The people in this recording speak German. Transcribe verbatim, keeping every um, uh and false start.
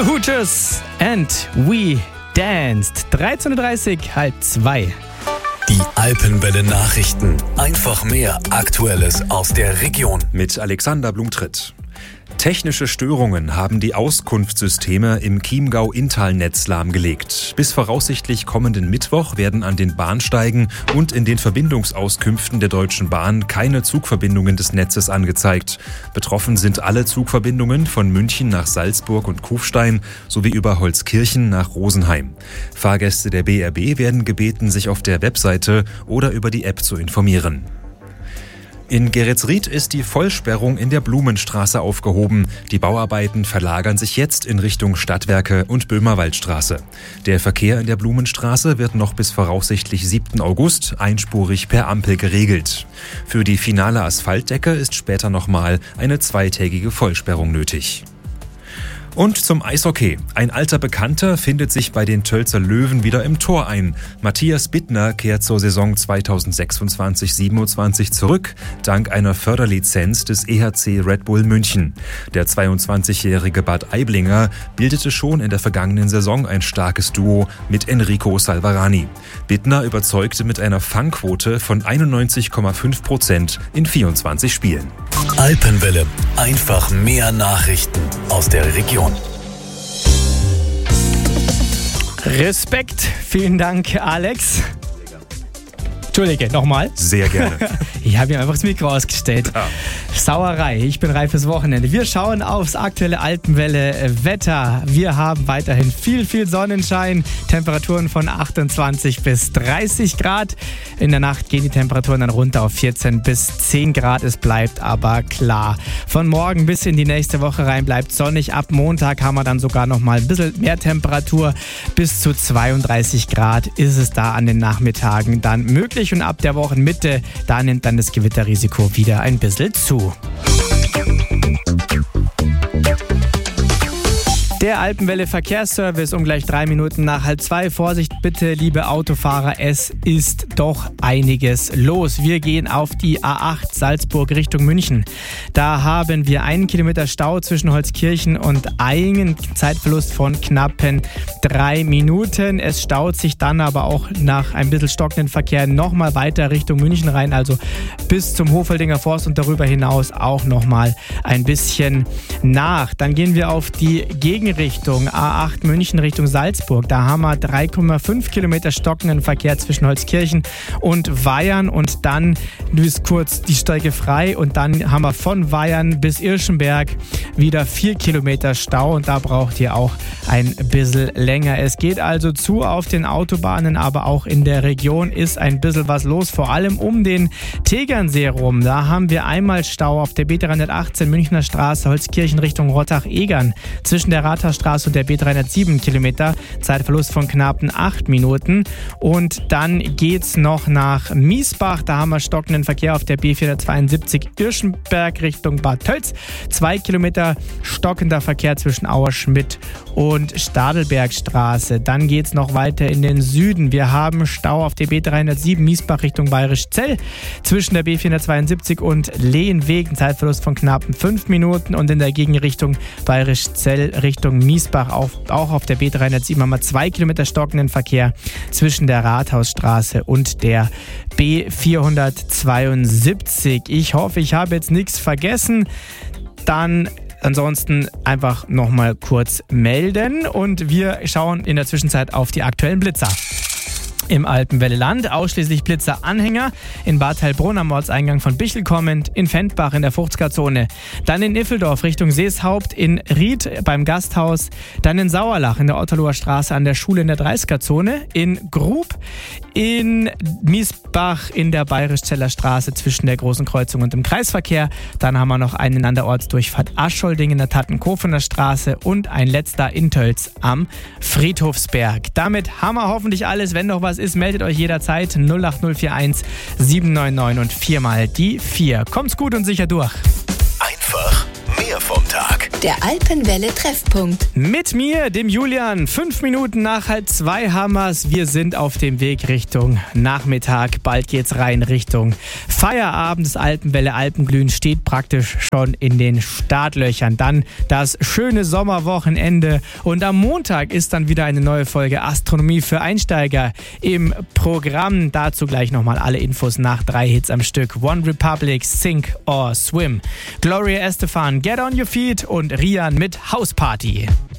The Hooters and We Danced. dreizehn Uhr dreißig, halb zwei. Die Alpenwelle Nachrichten. Einfach mehr Aktuelles aus der Region. Mit Alexander Blumtritt. Technische Störungen haben die Auskunftssysteme im Chiemgau-Inntal-Netz lahmgelegt. Bis voraussichtlich kommenden Mittwoch werden an den Bahnsteigen und in den Verbindungsauskünften der Deutschen Bahn keine Zugverbindungen des Netzes angezeigt. Betroffen sind alle Zugverbindungen von München nach Salzburg und Kufstein sowie über Holzkirchen nach Rosenheim. Fahrgäste der B R B werden gebeten, sich auf der Webseite oder über die App zu informieren. In Geretsried ist die Vollsperrung in der Blumenstraße aufgehoben. Die Bauarbeiten verlagern sich jetzt in Richtung Stadtwerke und Böhmerwaldstraße. Der Verkehr in der Blumenstraße wird noch bis voraussichtlich siebten August einspurig per Ampel geregelt. Für die finale Asphaltdecke ist später nochmal eine zweitägige Vollsperrung nötig. Und zum Eishockey. Ein alter Bekannter findet sich bei den Tölzer Löwen wieder im Tor ein. Matthias Bittner kehrt zur Saison zweitausendsechsundzwanzig siebenundzwanzig zurück, dank einer Förderlizenz des E H C Red Bull München. Der zweiundzwanzigjährige Bad Aiblinger bildete schon in der vergangenen Saison ein starkes Duo mit Enrico Salvarani. Bittner überzeugte mit einer Fangquote von einundneunzig Komma fünf Prozent in vierundzwanzig Spielen. Alpenwelle. Einfach mehr Nachrichten aus der Region. Respekt, vielen Dank, Alex. Entschuldige, nochmal. Sehr gerne. Ich habe ihm einfach das Mikro ausgestellt. Ja. Sauerei, ich bin reif fürs Wochenende. Wir schauen aufs aktuelle Alpenwelle-Wetter. Wir haben weiterhin viel, viel Sonnenschein. Temperaturen von achtundzwanzig bis dreißig Grad. In der Nacht gehen die Temperaturen dann runter auf vierzehn bis zehn Grad. Es bleibt aber klar. Von morgen bis in die nächste Woche rein bleibt sonnig. Ab Montag haben wir dann sogar noch mal ein bisschen mehr Temperatur. Bis zu zweiunddreißig Grad ist es da an den Nachmittagen dann möglich. Und ab der Wochenmitte, da nimmt dann das Gewitterrisiko wieder ein bisschen zu. Der Alpenwelle Verkehrsservice um gleich drei Minuten nach halb zwei. Vorsicht bitte, liebe Autofahrer, es ist doch einiges los. Wir gehen auf die A acht Salzburg Richtung München. Da haben wir einen Kilometer Stau zwischen Holzkirchen und Aingen. Zeitverlust von knappen drei Minuten. Es staut sich dann aber auch nach ein bisschen stockenden Verkehr nochmal weiter Richtung München rein. Also bis zum Hofeldinger Forst und darüber hinaus auch nochmal ein bisschen nach. Dann gehen wir auf die Gegenrichtung. A acht München Richtung Salzburg. Da haben wir drei Komma fünf Kilometer stockenden Verkehr zwischen Holzkirchen und Weyern und dann ist kurz die Strecke frei und dann haben wir von Weyern bis Irschenberg wieder vier Kilometer Stau und da braucht ihr auch ein bisschen länger. Es geht also zu auf den Autobahnen, aber auch in der Region ist ein bisschen was los, vor allem um den Tegernsee rum. Da haben wir einmal Stau auf der B dreihundertachtzehn Münchner Straße, Holzkirchen Richtung Rottach-Egern. Zwischen der Rathausstraße und der B dreihundertsieben Kilometer, Zeitverlust von knappen acht Minuten. Und dann geht's noch nach Miesbach, da haben wir stockenden Verkehr auf der B vierhundertzweiundsiebzig Irschenberg Richtung Bad Tölz. Zwei Kilometer stockender Verkehr zwischen Auerschmidt und Stadelbergstraße. Dann geht's noch weiter in den Süden. Wir haben Stau auf der B dreihundertsieben Miesbach Richtung Bayerischzell zwischen der B vierhundertzweiundsiebzig und Lehenweg, ein Zeitverlust von knappen fünf Minuten und in der Gegenrichtung Bayerischzell Richtung Miesbach auf, auch auf der B dreihundertsieben haben wir zwei Kilometer stockenden Verkehr zwischen der Rathausstraße und der B vierhundertzweiundsiebzig. Ich hoffe, ich habe jetzt nichts vergessen. Dann ansonsten einfach nochmal kurz melden und wir schauen in der Zwischenzeit auf die aktuellen Blitzer. Im Alpenwelle-Land ausschließlich Blitzer-Anhänger, in Bad Heilbrunn am Ortseingang von Bichl kommend, in Fendbach in der Fuchsgarzone, dann in Iffeldorf Richtung Seeshaupt, in Ried beim Gasthaus, dann in Sauerlach in der Otterloher Straße an der Schule in der dreißiger-Zone, in Grub, in Miesbach in der Bayerischzeller Straße zwischen der Großen Kreuzung und dem Kreisverkehr. Dann haben wir noch einen an der Ortsdurchfahrt Aschholding in der Tattenkofener Straße und ein letzter in Tölz am Friedhofsberg. Damit haben wir hoffentlich alles. Wenn noch was ist, meldet euch jederzeit null acht null vier eins sieben neun neun und viermal die vier. Kommt's gut und sicher durch. Einfach mehr vom Tag. Der Alpenwelle-Treffpunkt. Mit mir, dem Julian, fünf Minuten nach halb zwei Hammers. Wir sind auf dem Weg Richtung Nachmittag. Bald geht's rein Richtung Feierabend. Das Alpenwelle Alpenglühen steht praktisch schon in den Startlöchern. Dann das schöne Sommerwochenende. Und am Montag ist dann wieder eine neue Folge Astronomie für Einsteiger im Programm. Dazu gleich nochmal alle Infos nach drei Hits am Stück. One Republic, Sink or Swim. Gloria Estefan, Get on Your Feet und Rian mit Hausparty.